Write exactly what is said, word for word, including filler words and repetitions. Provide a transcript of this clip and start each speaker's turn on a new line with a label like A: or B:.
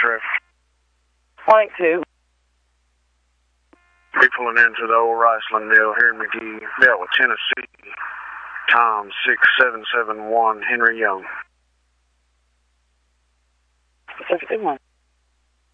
A: traffic.
B: Point two.
A: We pulling into the old Riceland Mill here in McGee. Dealt with Tennessee. Tom six seven seven one, Henry Young.
B: fifty-one.